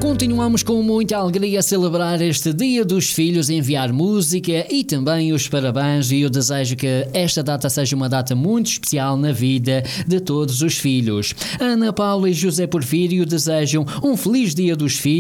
Continuamos com muita alegria a celebrar este Dia dos Filhos, enviar música e também os parabéns, e eu desejo que esta data seja uma data muito especial na vida de todos os filhos. Ana Paula e José Porfírio desejam um feliz Dia dos Filhos.